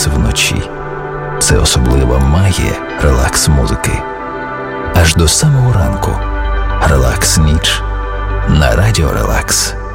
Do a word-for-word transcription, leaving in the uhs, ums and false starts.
релакс вночі. Це особлива магія релакс-музики. Аж до самого ранку. Релакс-ніч на Радіо Релакс.